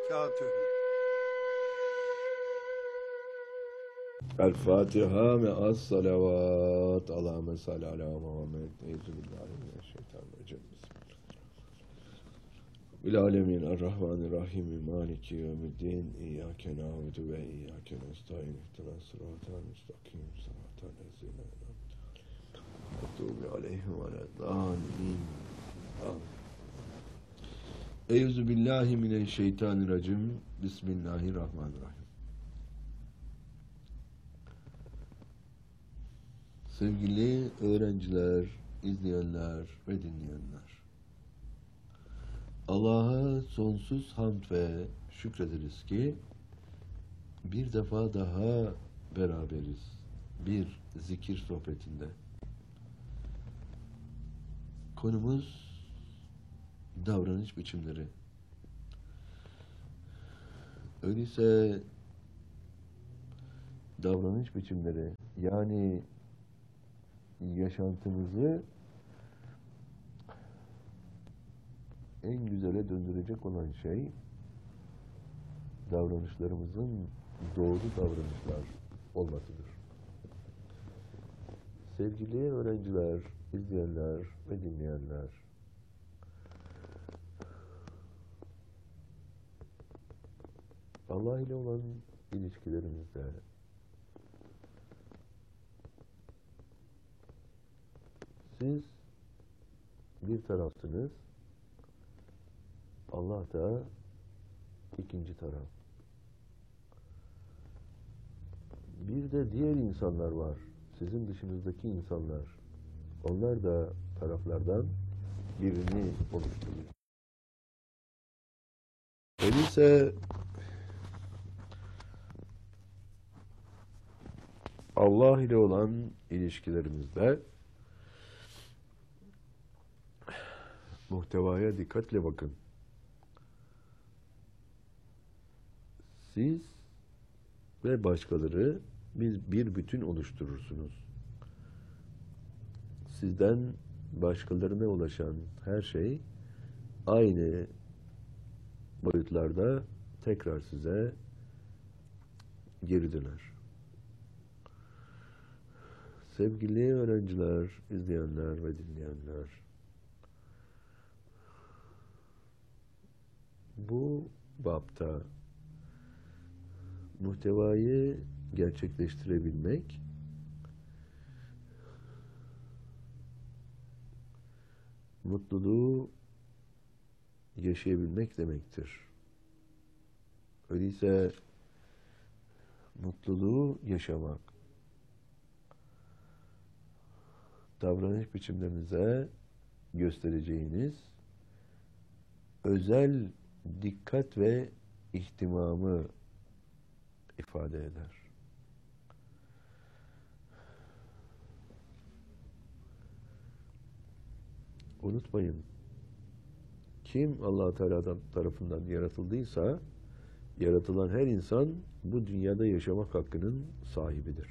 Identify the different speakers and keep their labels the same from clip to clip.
Speaker 1: وبركاته.
Speaker 2: El-Fatiha me'as salavat. Allahümme salli ala Muhammed. Euzubillahimineşşeytanirracim. Bil alemin er-Rahmanir-Rahim. Maliki yevmiddin. İyyâke na'budu ve iyyâke nestaîn. İhdinas sıratal müstakim. Sıratal lezîne mağdûbi aleyhim veleddâllîn. Euzubillahimineşşeytanirracim. Bismillahirrahmanirrahim. Sevgili öğrenciler, izleyenler ve dinleyenler, Allah'a sonsuz hamd ve şükrederiz ki bir defa daha beraberiz bir zikir sohbetinde. Konumuz davranış biçimleri. Öyleyse davranış biçimleri, yani yaşantımızı en güzele döndürecek olan şey davranışlarımızın doğru davranışlar olmasıdır. Sevgili öğrenciler, izleyenler ve dinleyenler, Allah ile olan ilişkilerimizde siz bir tarafsınız, Allah da ikinci taraf. Bir de diğer insanlar var, sizin dışınızdaki insanlar. Onlar da taraflardan birini oluşturuyor. Öyleyse Allah ile olan ilişkilerimizde muhtevaya dikkatle bakın. Siz ve başkaları bir bütün oluşturursunuz. Sizden başkalarına ulaşan her şey aynı boyutlarda tekrar size geri döner. Sevgili öğrenciler, izleyenler ve dinleyenler, bu bapta muhtevayı gerçekleştirebilmek, mutluluğu yaşayabilmek demektir. Öyleyse mutluluğu yaşamak, davranış biçimlerinize göstereceğiniz özel dikkat ve ihtimamı ifade eder. Unutmayın, kim Allah Teala tarafından yaratıldıysa, yaratılan her insan bu dünyada yaşamak hakkının sahibidir.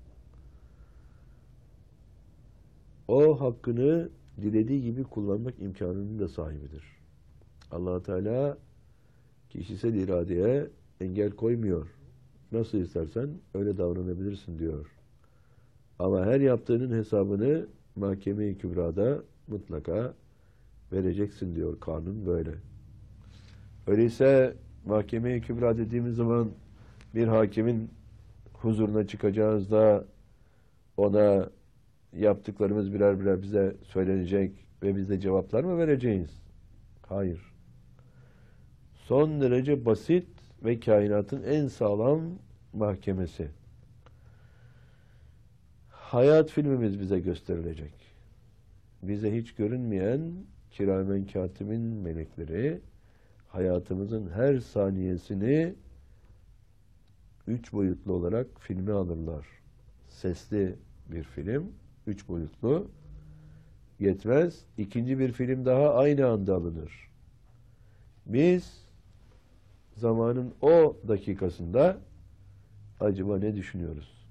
Speaker 2: O hakkını dilediği gibi kullanmak imkanının da sahibidir. Allah Teala kişisel iradeye engel koymuyor. Nasıl istersen öyle davranabilirsin diyor. Ama her yaptığının hesabını Mahkeme-i Kübra'da mutlaka vereceksin diyor. Kanun böyle. Öyleyse Mahkeme-i Kübra dediğimiz zaman bir hakimin huzuruna çıkacağız da ona yaptıklarımız birer birer bize söylenecek ve biz de cevaplar mı vereceğiz? Hayır. Son derece basit ve kainatın en sağlam mahkemesi. Hayat filmimiz bize gösterilecek. Bize hiç görünmeyen kiramen katibin melekleri hayatımızın her saniyesini 3 boyutlu olarak filme alırlar. Sesli bir film, 3 boyutlu. Yetmez, ikinci bir film daha aynı anda alınır. Biz zamanın o dakikasında acaba ne düşünüyoruz?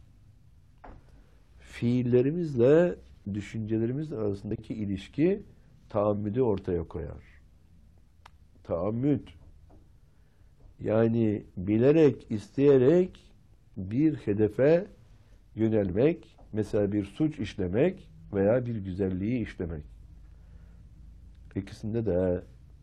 Speaker 2: Fiillerimizle düşüncelerimiz arasındaki ilişki taammüdü ortaya koyar. Taammüd, Yani bilerek, isteyerek bir hedefe yönelmek, mesela bir suç işlemek veya bir güzelliği işlemek. İkisinde de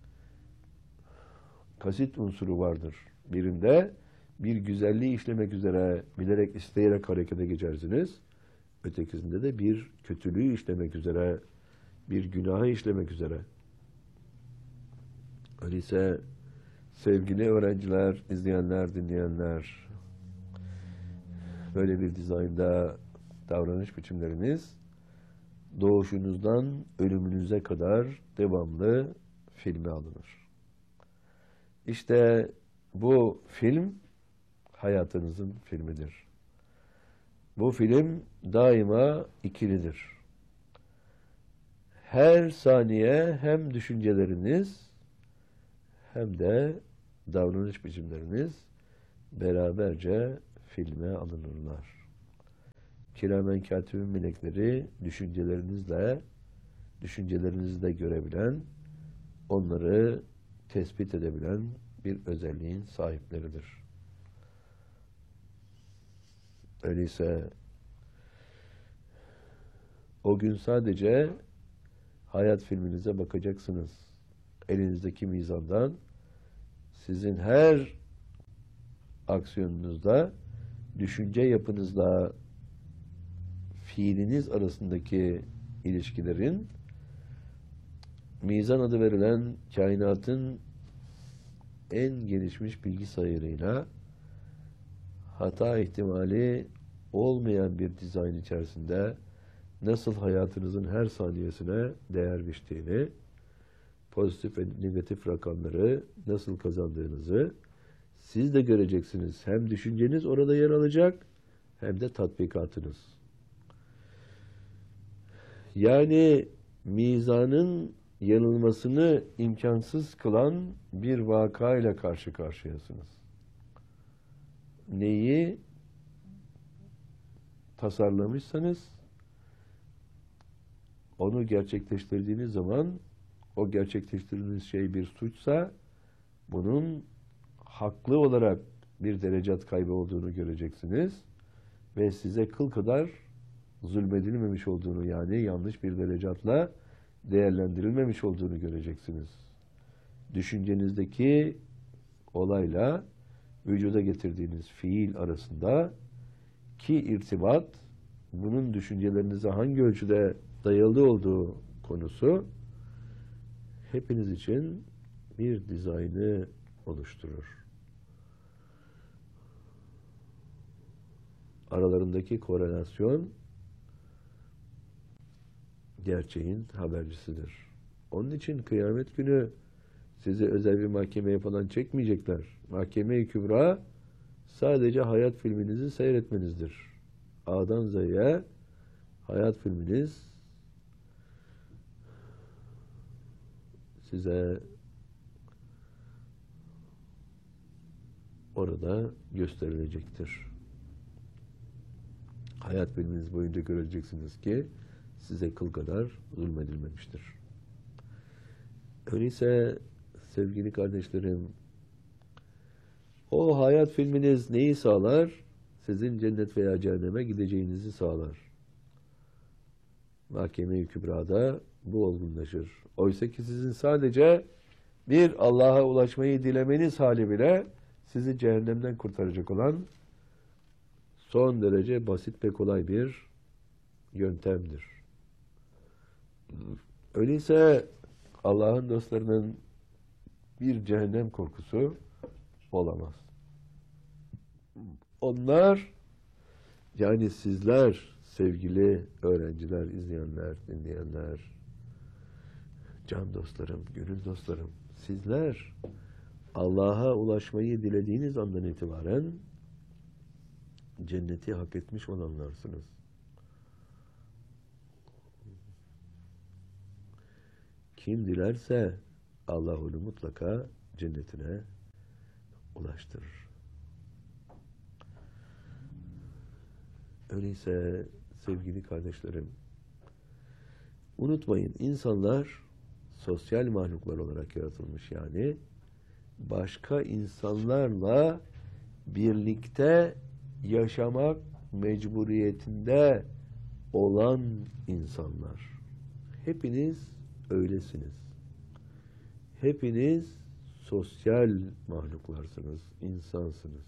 Speaker 2: kasıt unsuru vardır. Birinde bir güzelliği işlemek üzere bilerek, isteyerek harekete geçersiniz. Ötekisinde de bir kötülüğü işlemek üzere, bir günahı işlemek üzere. Öyleyse sevgili öğrenciler, izleyenler, dinleyenler, böyle bir dizaynda davranış biçimleriniz doğuşunuzdan ölümünüze kadar devamlı filme alınır. İşte bu film hayatınızın filmidir. Bu film daima ikilidir. Her saniye hem düşünceleriniz hem de davranış biçimleriniz beraberce filme alınırlar. Kiramen katibin melekleri düşüncelerinizi de görebilen, onları tespit edebilen bir özelliğin sahipleridir. Öyleyse o gün sadece hayat filminize bakacaksınız. Elinizdeki mizandan sizin her aksiyonunuzda, düşünce yapınızla fiiliniz arasındaki ilişkilerin mizan adı verilen kainatın en gelişmiş bilgisayarıyla hata ihtimali olmayan bir dizayn içerisinde nasıl hayatınızın her saniyesine değer biçtiğini, pozitif ve negatif rakamları nasıl kazandığınızı siz de göreceksiniz. Hem düşünceniz orada yer alacak hem de tatbikatınız. Yani mizanın yanılmasını imkansız kılan bir vakayla karşı karşıyasınız. Neyi tasarlamışsanız onu gerçekleştirdiğiniz zaman o gerçekleştirdiğiniz şey bir suçsa bunun haklı olarak bir derecat kaybı olduğunu göreceksiniz ve size kıl kadar zulmedilmemiş olduğunu, yani yanlış bir derecatla değerlendirilmemiş olduğunu göreceksiniz. Düşüncenizdeki olayla vücuda getirdiğiniz fiil arasında ki irtibat, bunun düşüncelerinize hangi ölçüde dayalı olduğu konusu hepiniz için bir dizaynı oluşturur. Aralarındaki korelasyon gerçeğin habercisidir. Onun için kıyamet günü sizi özel bir mahkemeye falan çekmeyecekler. Mahkeme-i Kübra sadece hayat filminizi seyretmenizdir. A'dan Z'ye hayat filminiz size orada gösterilecektir. Hayat filminiz boyunca göreceksiniz ki size kıl kadar zulmedilmemiştir. Öyleyse sevgili kardeşlerim, o hayat filminiz neyi sağlar? Sizin cennet veya cehenneme gideceğinizi sağlar. Mahkeme-i Kübra'da bu olgunlaşır. Oysa ki sizin sadece bir Allah'a ulaşmayı dilemeniz hali bile sizi cehennemden kurtaracak olan son derece basit ve kolay bir yöntemdir. Öyleyse Allah'ın dostlarının bir cehennem korkusu olamaz. Onlar, yani sizler sevgili öğrenciler, izleyenler, dinleyenler, can dostlarım, gönül dostlarım, sizler Allah'a ulaşmayı dilediğiniz andan itibaren cenneti hak etmiş olanlarsınız. Kim dilerse Allah onu mutlaka cennetine ulaştırır. Öyleyse sevgili kardeşlerim, unutmayın, insanlar sosyal mahluklar olarak yaratılmış, yani başka insanlarla birlikte yaşamak mecburiyetinde olan insanlar. Hepiniz öylesiniz. Hepiniz sosyal mahluklarsınız, insansınız.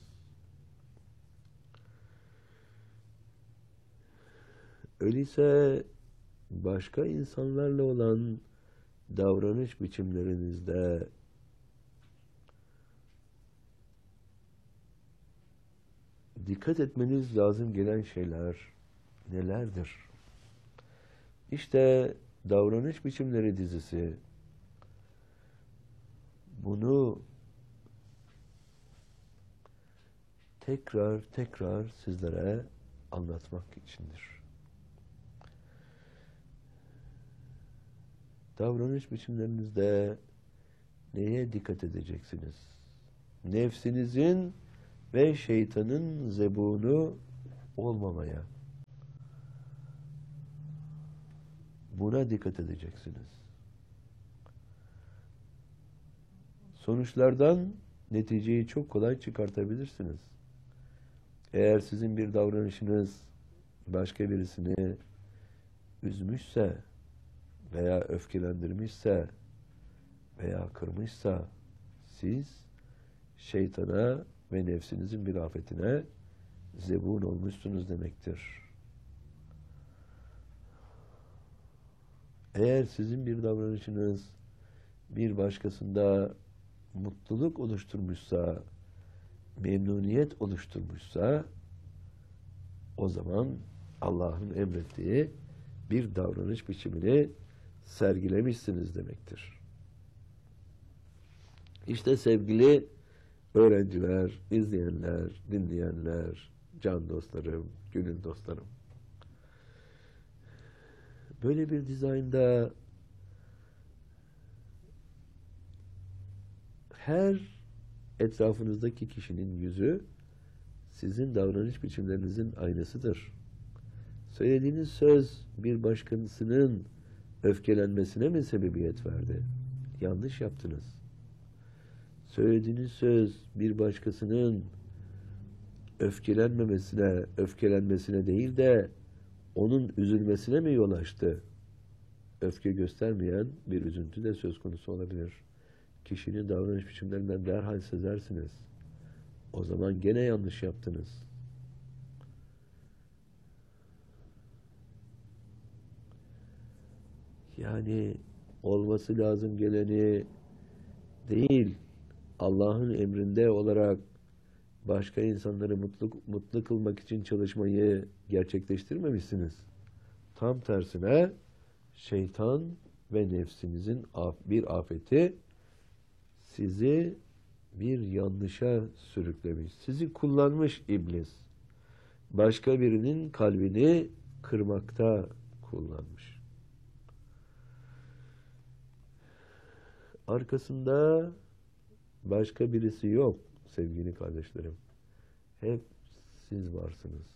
Speaker 2: Öyleyse başka insanlarla olan davranış biçimlerinizde dikkat etmeniz lazım gelen şeyler nelerdir? İşte davranış biçimleri dizisi bunu tekrar tekrar sizlere anlatmak içindir. Davranış biçimlerinizde neye dikkat edeceksiniz? Nefsinizin ve şeytanın zebunu olmamaya. Buna dikkat edeceksiniz. Sonuçlardan neticeyi çok kolay çıkartabilirsiniz. Eğer sizin bir davranışınız başka birisini üzmüşse veya öfkelendirmişse veya kırmışsa siz şeytana ve nefsinizin bir afetine zebun olmuşsunuz demektir. Eğer sizin bir davranışınız bir başkasında mutluluk oluşturmuşsa, memnuniyet oluşturmuşsa o zaman Allah'ın emrettiği bir davranış biçimini sergilemişsiniz demektir. İşte sevgili öğrenciler, izleyenler, dinleyenler, can dostlarım, gönül dostlarım. Böyle bir dizaynda her etrafınızdaki kişinin yüzü sizin davranış biçimlerinizin aynasıdır. Söylediğiniz söz bir başkasının öfkelenmesine mi sebebiyet verdi? Yanlış yaptınız. Söylediğiniz söz bir başkasının öfkelenmesine değil de onun üzülmesine mi yol açtı? Öfke göstermeyen bir üzüntü de söz konusu olabilir. Kişinin davranış biçimlerinden derhal sezersiniz. O zaman gene yanlış yaptınız. Yani olması lazım geleni değil, Allah'ın emrinde olarak başka insanları mutlu kılmak için çalışmayı gerçekleştirmemişsiniz. Tam tersine şeytan ve nefsinizin bir afeti sizi bir yanlışa sürüklemiş. Sizi kullanmış iblis. Başka birinin kalbini kırmakta kullanmış. Arkasında başka birisi yok sevgili kardeşlerim. Hep siz varsınız.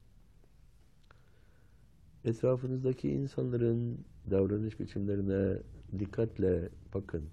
Speaker 2: Etrafınızdaki insanların davranış biçimlerine dikkatle bakın.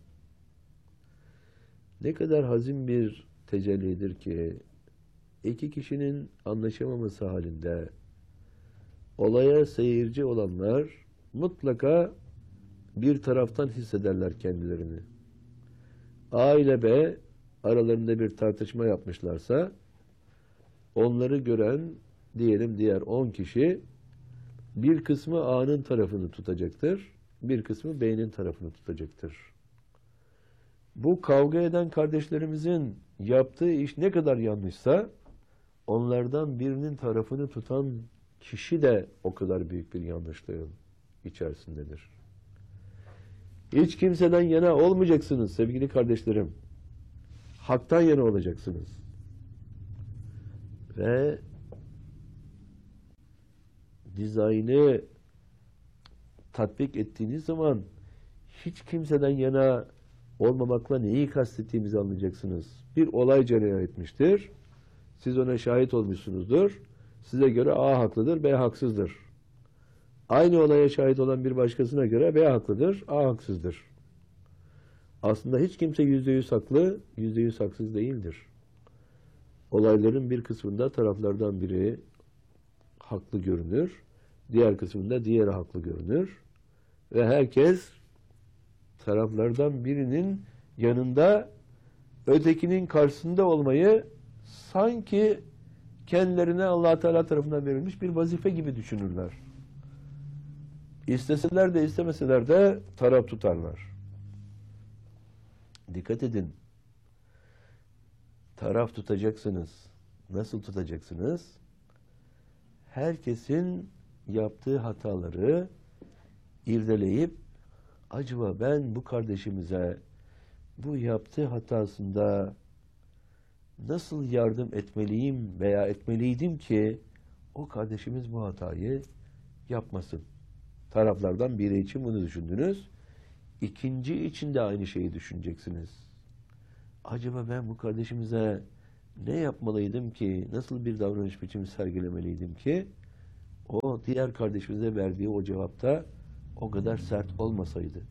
Speaker 2: Ne kadar hazin bir tecellidir ki iki kişinin anlaşamaması halinde olaya seyirci olanlar mutlaka bir taraftan hissederler kendilerini. A ile B aralarında bir tartışma yapmışlarsa onları gören diyelim diğer 10 kişi bir kısmı A'nın tarafını tutacaktır, bir kısmı B'nin tarafını tutacaktır. Bu kavga eden kardeşlerimizin yaptığı iş ne kadar yanlışsa onlardan birinin tarafını tutan kişi de o kadar büyük bir yanlışlığın içerisindedir. Hiç kimseden yana olmayacaksınız sevgili kardeşlerim. Hak'tan yana olacaksınız. Ve dizaynı tatbik ettiğiniz zaman hiç kimseden yana olmamakla neyi kastettiğimizi anlayacaksınız. Bir olay cereyan etmiştir. Siz ona şahit olmuşsunuzdur. Size göre A haklıdır, B haksızdır. Aynı olaya şahit olan bir başkasına göre B haklıdır, A haksızdır. Aslında hiç kimse %100 haklı, %100 haksız değildir. Olayların bir kısmında taraflardan biri haklı görünür, diğer kısmında diğeri haklı görünür ve herkes taraflardan birinin yanında, ötekinin karşısında olmayı sanki kendilerine Allah Teala tarafından verilmiş bir vazife gibi düşünürler. İsteseler de istemeseler de taraf tutarlar. Dikkat edin. Taraf tutacaksınız. Nasıl tutacaksınız? Herkesin yaptığı hataları irdeleyip acaba ben bu kardeşimize bu yaptığı hatasında nasıl yardım etmeliyim veya etmeliydim ki o kardeşimiz bu hatayı yapmasın. Taraflardan biri için bunu düşündünüz. İkinci için de aynı şeyi düşüneceksiniz. Acaba ben bu kardeşimize ne yapmalıydım ki, nasıl bir davranış biçimi sergilemeliydim ki o diğer kardeşimize verdiği o cevapta o kadar sert olmasaydı.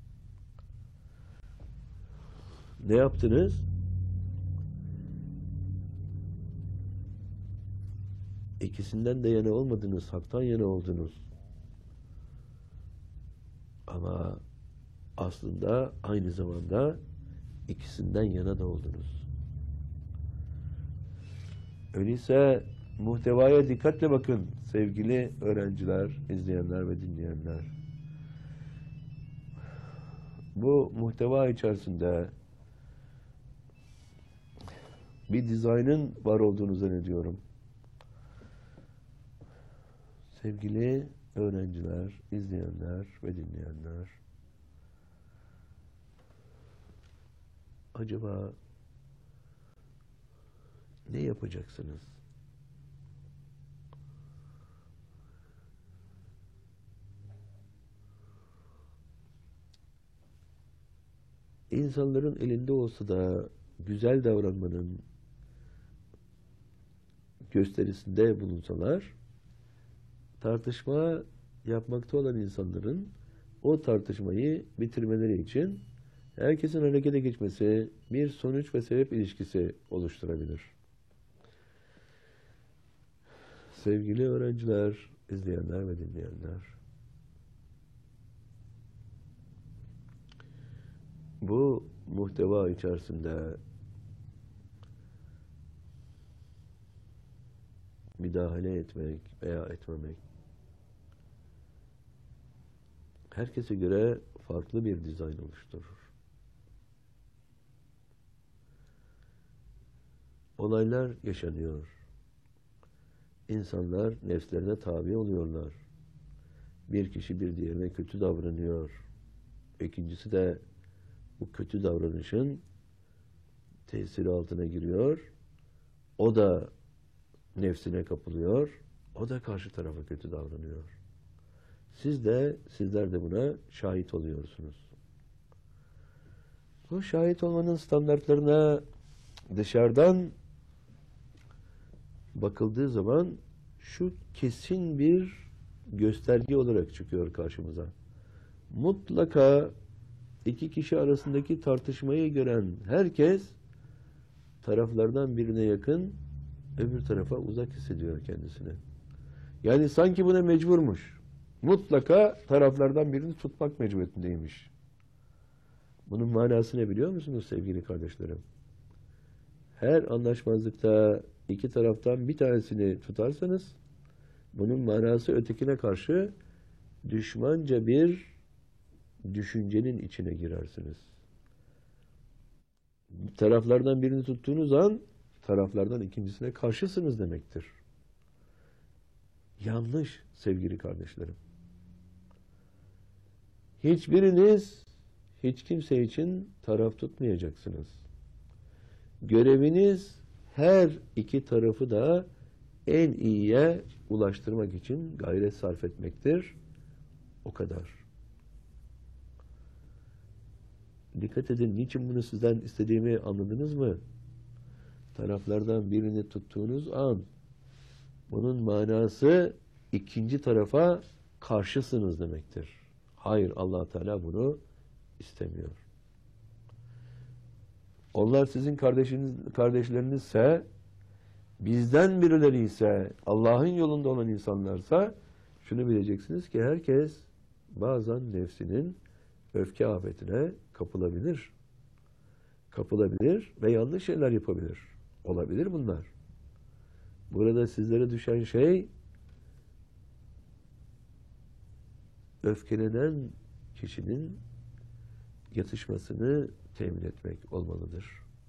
Speaker 2: Ne yaptınız? İkisinden de yana olmadınız, haktan yana oldunuz. Ama aslında aynı zamanda ikisinden yana da oldunuz. Öyleyse muhtevaya dikkatle bakın sevgili öğrenciler, izleyenler ve dinleyenler. Bu muhteva içerisinde bir dizaynın var olduğunu zannediyorum. Sevgili öğrenciler, izleyenler ve dinleyenler, acaba ne yapacaksınız? İnsanların elinde olsa da güzel davranmanın gösterisinde bulunsalar, tartışma yapmakta olan insanların o tartışmayı bitirmeleri için herkesin harekete geçmesi bir sonuç ve sebep ilişkisi oluşturabilir. Sevgili öğrenciler, izleyenler ve dinleyenler, bu muhteva içerisinde müdahale etmek veya etmemek herkese göre farklı bir dizayn oluşturur. Olaylar yaşanıyor. İnsanlar nefslerine tabi oluyorlar. Bir kişi bir diğerine kötü davranıyor. İkincisi de bu kötü davranışın tesiri altına giriyor. O da nefsine kapılıyor. O da karşı tarafa kötü davranıyor. Sizler de buna şahit oluyorsunuz. Bu şahit olmanın standartlarına dışarıdan bakıldığı zaman şu kesin bir gösterge olarak çıkıyor karşımıza. Mutlaka iki kişi arasındaki tartışmayı gören herkes taraflardan birine yakın, öbür tarafa uzak hissediyor kendisini. Yani sanki buna mecburmuş. Mutlaka taraflardan birini tutmak mecburiyetindeymiş. Bunun manası ne biliyor musunuz sevgili kardeşlerim? Her anlaşmazlıkta iki taraftan bir tanesini tutarsanız bunun manası ötekine karşı düşmanca bir düşüncenin içine girersiniz. Taraflardan birini tuttuğunuz an taraflardan ikincisine karşısınız demektir. Yanlış sevgili kardeşlerim. Hiçbiriniz hiç kimse için taraf tutmayacaksınız. Göreviniz her iki tarafı da en iyiye ulaştırmak için gayret sarf etmektir. O kadar. Dikkat edin, niçin bunu sizden istediğimi anladınız mı? Taraflardan birini tuttuğunuz an bunun manası ikinci tarafa karşısınız demektir. Hayır, Allah Teala bunu istemiyor. onlar sizin kardeşlerinizse, bizden birileri ise, Allah'ın yolunda olan insanlarsa, şunu bileceksiniz ki herkes bazen nefsinin öfke afetine kapılabilir. Kapılabilir ve yanlış şeyler yapabilir. Olabilir bunlar. Burada sizlere düşen şey, öfkelenen kişinin yatışmasını temin etmek olmalıdır.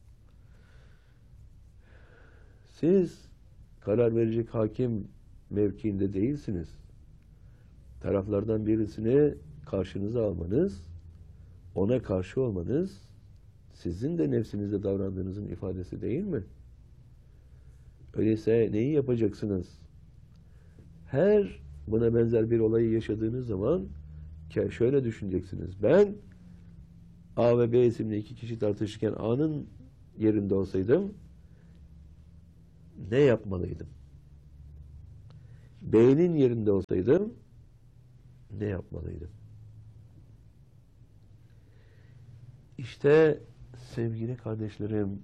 Speaker 2: Siz karar verecek hakim mevkiinde değilsiniz. Taraflardan birisini karşınıza almanız, ona karşı olmanız, sizin de nefsinizde davrandığınızın ifadesi değil mi? Öyleyse neyi yapacaksınız? Her buna benzer bir olayı yaşadığınız zaman şöyle düşüneceksiniz. Ben A ve B isimli iki kişi tartışırken A'nın yerinde olsaydım ne yapmalıydım? B'nin yerinde olsaydım ne yapmalıydım? İşte sevgili kardeşlerim,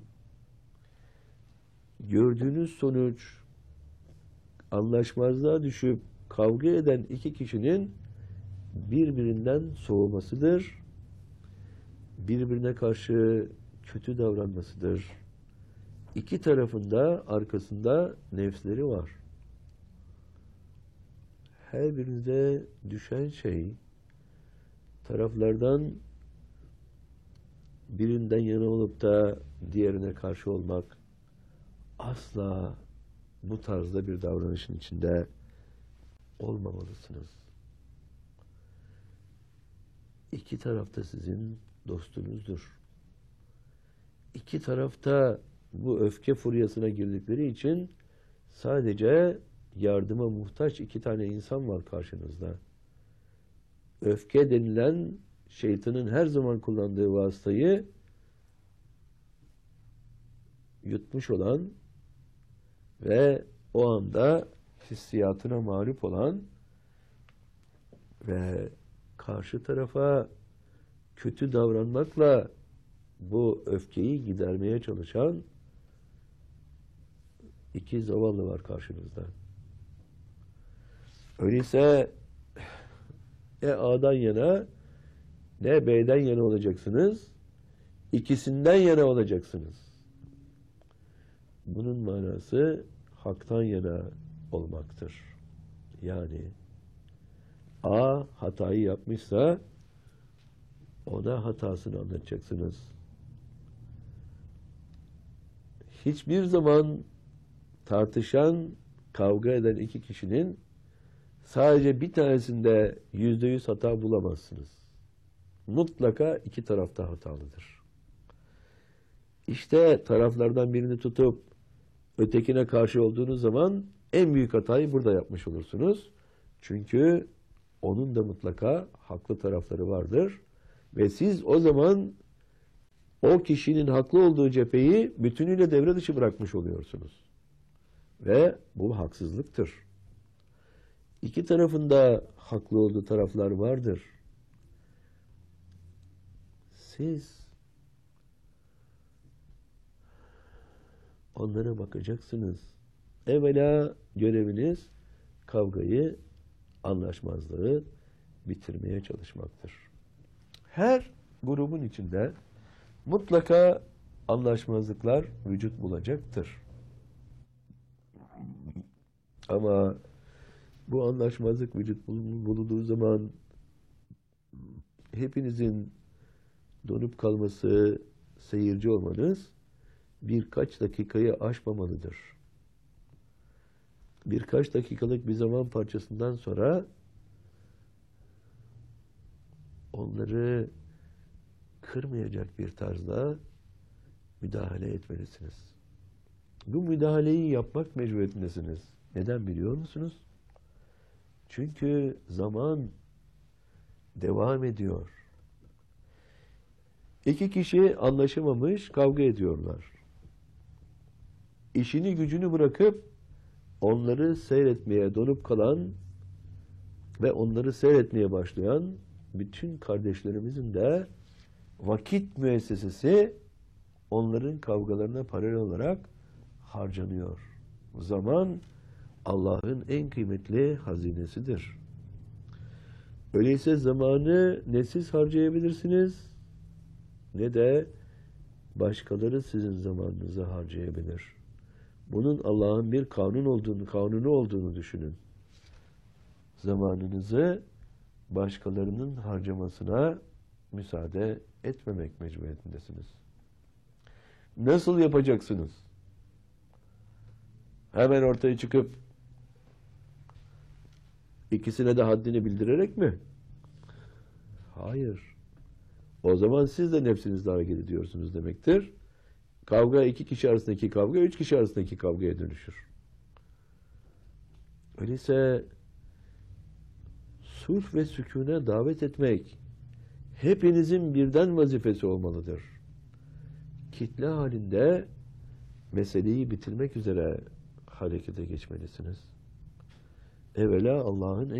Speaker 2: gördüğünüz sonuç anlaşmazlığa düşüp kavga eden iki kişinin birbirinden soğumasıdır. Birbirine karşı kötü davranmasıdır. İki tarafında arkasında nefsleri var. Her birinize düşen şey taraflardan birinden yana olup da diğerine karşı olmak, asla bu tarzda bir davranışın içinde olmamalısınız. İki tarafta sizin dostunuzdur. İki tarafta bu öfke furyasına girdikleri için sadece yardıma muhtaç iki tane insan var karşınızda. Öfke denilen şeytanın her zaman kullandığı vasıtayı yutmuş olan ve o anda hissiyatına mağlup olan ve karşı tarafa kötü davranmakla bu öfkeyi gidermeye çalışan iki zavallı var karşınızda. Öyleyse ne A'dan yana ne B'den yana olacaksınız, ikisinden yana olacaksınız. Bunun manası haktan yana olmaktır. Yani A hatayı yapmışsa ona hatasını anlatacaksınız. Hiçbir zaman tartışan, kavga eden iki kişinin sadece bir tanesinde %100 hata bulamazsınız. Mutlaka iki tarafta hatalıdır. İşte taraflardan birini tutup ötekine karşı olduğunuz zaman en büyük hatayı burada yapmış olursunuz. Çünkü onun da mutlaka haklı tarafları vardır. Ve siz o zaman o kişinin haklı olduğu cepheyi bütünüyle devre dışı bırakmış oluyorsunuz. Ve bu haksızlıktır. İki tarafında haklı olduğu taraflar vardır. Siz onlara bakacaksınız. Evvela göreviniz kavgayı, anlaşmazlığı bitirmeye çalışmaktır. Her grubun içinde mutlaka anlaşmazlıklar vücut bulacaktır. Ama bu anlaşmazlık vücut bulunduğu zaman hepinizin donup kalması, seyirci olmanız birkaç dakikayı aşmamalıdır. Birkaç dakikalık bir zaman parçasından sonra onları kırmayacak bir tarzda müdahale etmelisiniz. Bu müdahaleyi yapmak mecburiyetindesiniz. Neden biliyor musunuz? Çünkü zaman devam ediyor. İki kişi anlaşamamış, kavga ediyorlar. İşini gücünü bırakıp onları seyretmeye donup kalan ve onları seyretmeye başlayan bütün kardeşlerimizin de vakit müessesesi onların kavgalarına paralel olarak harcanıyor. Zaman Allah'ın en kıymetli hazinesidir. Öyleyse zamanı ne siz harcayabilirsiniz ne de başkaları sizin zamanınızı harcayabilir. Bunun Allah'ın bir kanunu olduğunu düşünün. Zamanınızı başkalarının harcamasına müsaade etmemek mecburiyetindesiniz. Nasıl yapacaksınız? Hemen ortaya çıkıp ikisine de haddini bildirerek mi? Hayır. O zaman siz de nefsinizle hareket ediyorsunuz demektir. Kavga 2 kişi arasındaki kavga 3 kişi arasındaki kavgaya dönüşür. Öyleyse sulh ve sükûne davet etmek hepinizin birden vazifesi olmalıdır. Kitle halinde meseleyi bitirmek üzere harekete geçmelisiniz. Evvela Allah'ın